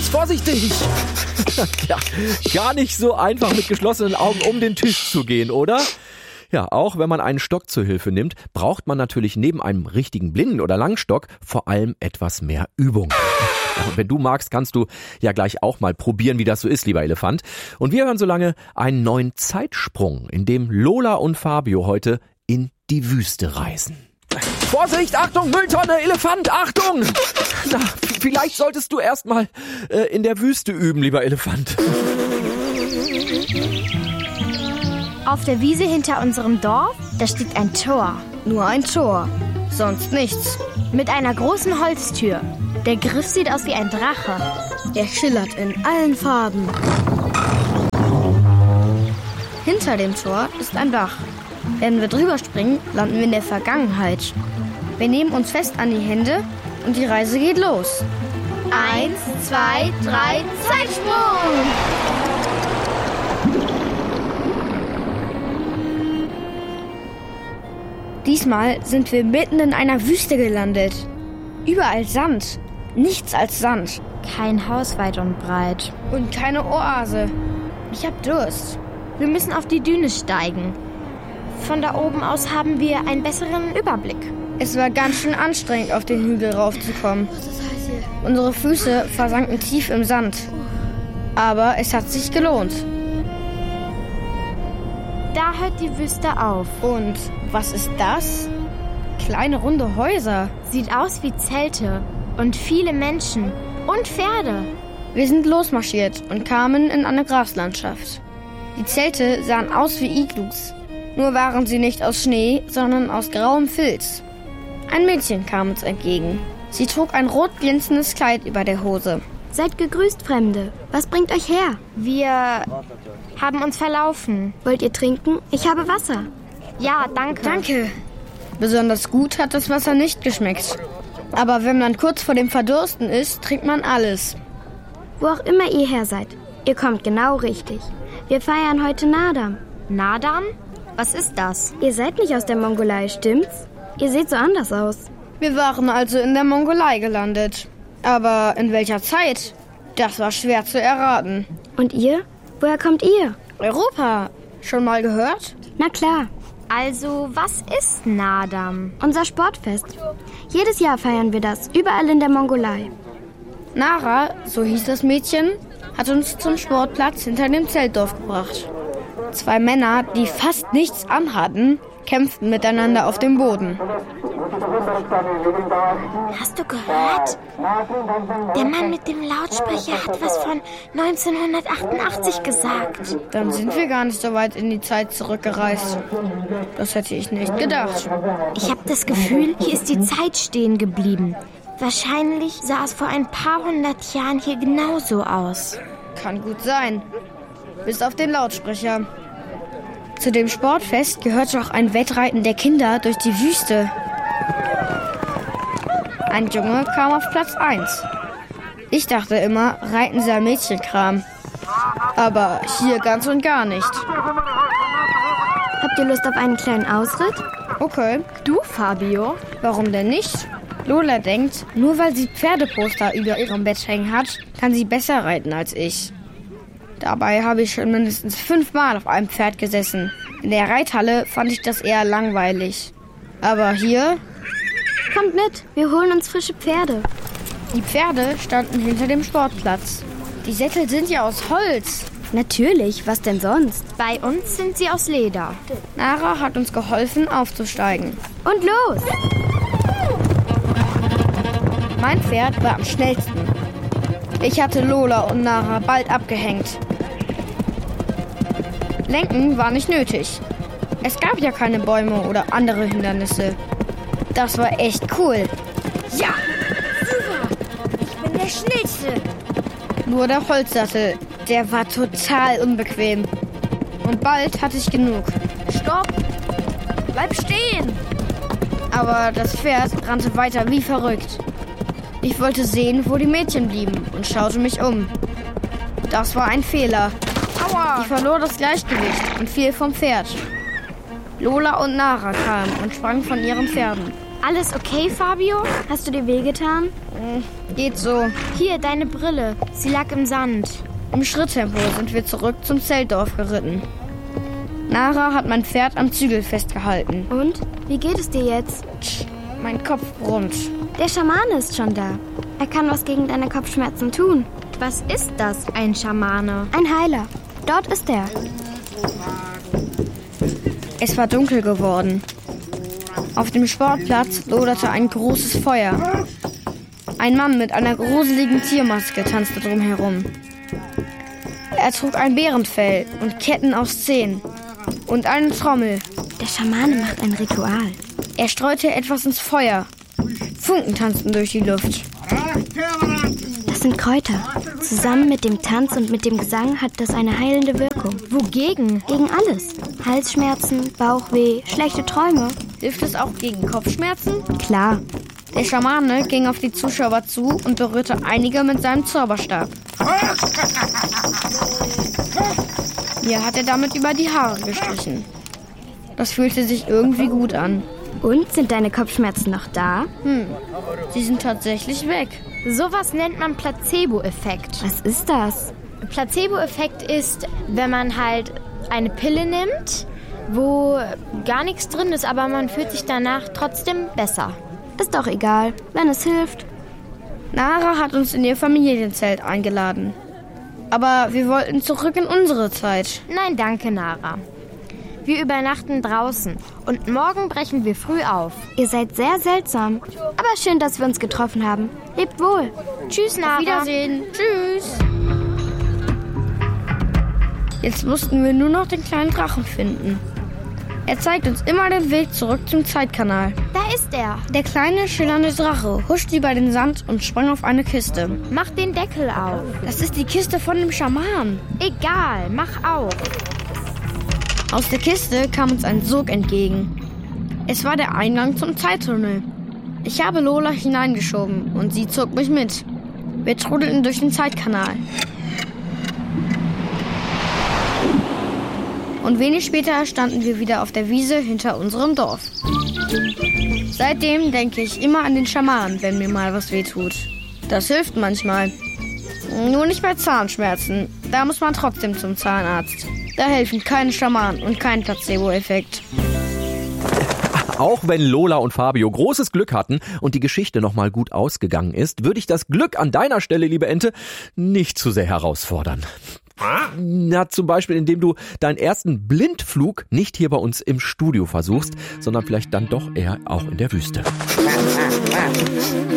los, vorsichtig! Ja, gar nicht so einfach mit geschlossenen Augen um den Tisch zu gehen, oder? Ja, auch wenn man einen Stock zur Hilfe nimmt, braucht man natürlich neben einem richtigen Blinden- oder Langstock vor allem etwas mehr Übung. Und wenn du magst, kannst du ja gleich auch mal probieren, wie das so ist, lieber Elefant. Und wir hören so lange einen neuen Zeitsprung, in dem Lola und Fabio heute in die Wüste reisen. Vorsicht, Achtung, Mülltonne, Elefant, Achtung! Na, vielleicht solltest du erst mal in der Wüste üben, lieber Elefant. Auf der Wiese hinter unserem Dorf, da steht ein Tor. Nur ein Tor, sonst nichts. Mit einer großen Holztür. Der Griff sieht aus wie ein Drache. Er schillert in allen Farben. Hinter dem Tor ist ein Bach. Wenn wir drüber springen, landen wir in der Vergangenheit. Wir nehmen uns fest an die Hände und die Reise geht los. 1, 2, 3, Zeitsprung! Diesmal sind wir mitten in einer Wüste gelandet. Überall Sand, nichts als Sand. Kein Haus weit und breit. Und keine Oase. Ich hab Durst. Wir müssen auf die Düne steigen. Von da oben aus haben wir einen besseren Überblick. Es war ganz schön anstrengend, auf den Hügel raufzukommen. Unsere Füße versanken tief im Sand. Aber es hat sich gelohnt. Da hört die Wüste auf. Und was ist das? Kleine runde Häuser. Sieht aus wie Zelte. Und viele Menschen. Und Pferde. Wir sind losmarschiert und kamen in eine Graslandschaft. Die Zelte sahen aus wie Iglus. Nur waren sie nicht aus Schnee, sondern aus grauem Filz. Ein Mädchen kam uns entgegen. Sie trug ein rot glänzendes Kleid über der Hose. Seid gegrüßt, Fremde. Was bringt euch her? Wir haben uns verlaufen. Wollt ihr trinken? Ich habe Wasser. Ja, danke. Danke. Besonders gut hat das Wasser nicht geschmeckt. Aber wenn man kurz vor dem Verdursten ist, trinkt man alles. Wo auch immer ihr her seid, ihr kommt genau richtig. Wir feiern heute Naadam. Naadam? Was ist das? Ihr seid nicht aus der Mongolei, stimmt's? Ihr seht so anders aus. Wir waren also in der Mongolei gelandet. Aber in welcher Zeit? Das war schwer zu erraten. Und ihr? Woher kommt ihr? Europa. Schon mal gehört? Na klar. Also, was ist Naadam? Unser Sportfest. Jedes Jahr feiern wir das, überall in der Mongolei. Nara, so hieß das Mädchen, hat uns zum Sportplatz hinter dem Zeltdorf gebracht. 2 Männer, die fast nichts anhatten, kämpften miteinander auf dem Boden. Hast du gehört? Der Mann mit dem Lautsprecher hat was von 1988 gesagt. Dann sind wir gar nicht so weit in die Zeit zurückgereist. Das hätte ich nicht gedacht. Ich habe das Gefühl, hier ist die Zeit stehen geblieben. Wahrscheinlich sah es vor ein paar 100 Jahren hier genauso aus. Kann gut sein. Bis auf den Lautsprecher. Zu dem Sportfest gehört auch ein Wettreiten der Kinder durch die Wüste. Ein Junge kam auf Platz 1. Ich dachte immer, Reiten sei Mädchenkram. Aber hier ganz und gar nicht. Habt ihr Lust auf einen kleinen Ausritt? Okay. Du, Fabio? Warum denn nicht? Lola denkt, nur weil sie Pferdeposter über ihrem Bett hängen hat, kann sie besser reiten als ich. Dabei habe ich schon mindestens 5 Mal auf einem Pferd gesessen. In der Reithalle fand ich das eher langweilig. Aber hier... Kommt mit, wir holen uns frische Pferde. Die Pferde standen hinter dem Sportplatz. Die Sättel sind ja aus Holz. Natürlich, was denn sonst? Bei uns sind sie aus Leder. Nara hat uns geholfen, aufzusteigen. Und los! Mein Pferd war am schnellsten. Ich hatte Lola und Nara bald abgehängt. Lenken war nicht nötig. Es gab ja keine Bäume oder andere Hindernisse. Das war echt cool. Ja, super. Ich bin der Schnellste. Nur der Holzsattel, der war total unbequem. Und bald hatte ich genug. Stopp! Bleib stehen! Aber das Pferd rannte weiter wie verrückt. Ich wollte sehen, wo die Mädchen blieben und schaute mich um. Das war ein Fehler. Aua! Ich verlor das Gleichgewicht und fiel vom Pferd. Lola und Nara kamen und sprangen von ihren Pferden. Alles okay, Fabio? Hast du dir wehgetan? Geht so. Hier, deine Brille. Sie lag im Sand. Im Schritttempo sind wir zurück zum Zeltdorf geritten. Nara hat mein Pferd am Zügel festgehalten. Und? Wie geht es dir jetzt? Mein Kopf brummt. Der Schamane ist schon da. Er kann was gegen deine Kopfschmerzen tun. Was ist das, ein Schamane? Ein Heiler. Dort ist er. Es war dunkel geworden. Auf dem Sportplatz loderte ein großes Feuer. Ein Mann mit einer gruseligen Tiermaske tanzte drumherum. Er trug ein Bärenfell und Ketten aus Zähnen und eine Trommel. Der Schamane macht ein Ritual. Er streute etwas ins Feuer. Funken tanzten durch die Luft. Das sind Kräuter. Zusammen mit dem Tanz und mit dem Gesang hat das eine heilende Wirkung. Wogegen? Gegen alles. Halsschmerzen, Bauchweh, schlechte Träume. Hilft es auch gegen Kopfschmerzen? Klar. Der Schamane ging auf die Zuschauer zu und berührte einige mit seinem Zauberstab. Mir hat er damit über die Haare gestrichen. Das fühlte sich irgendwie gut an. Und, sind deine Kopfschmerzen noch da? Sie sind tatsächlich weg. Sowas nennt man Placebo-Effekt. Was ist das? Placebo-Effekt ist, wenn man halt eine Pille nimmt, wo gar nichts drin ist, aber man fühlt sich danach trotzdem besser. Ist doch egal, wenn es hilft. Nara hat uns in ihr Familienzelt eingeladen. Aber wir wollten zurück in unsere Zeit. Nein, danke, Nara. Wir übernachten draußen und morgen brechen wir früh auf. Ihr seid sehr seltsam. Aber schön, dass wir uns getroffen haben. Lebt wohl. Tschüss, Nara. Auf Wiedersehen. Tschüss. Jetzt mussten wir nur noch den kleinen Drachen finden. Er zeigt uns immer den Weg zurück zum Zeitkanal. Da ist er. Der kleine, schillernde Drache huschte über den Sand und sprang auf eine Kiste. Mach den Deckel auf. Das ist die Kiste von dem Schaman. Egal, mach auf. Aus der Kiste kam uns ein Sog entgegen. Es war der Eingang zum Zeittunnel. Ich habe Lola hineingeschoben und sie zog mich mit. Wir trudelten durch den Zeitkanal. Und wenig später standen wir wieder auf der Wiese hinter unserem Dorf. Seitdem denke ich immer an den Schaman, wenn mir mal was wehtut. Das hilft manchmal. Nur nicht bei Zahnschmerzen. Da muss man trotzdem zum Zahnarzt. Da helfen keine Schamanen und kein Placebo-Effekt. Auch wenn Lola und Fabio großes Glück hatten und die Geschichte nochmal gut ausgegangen ist, würde ich das Glück an deiner Stelle, liebe Ente, nicht zu sehr herausfordern. Na, zum Beispiel, indem du deinen ersten Blindflug nicht hier bei uns im Studio versuchst, sondern vielleicht dann doch eher auch in der Wüste.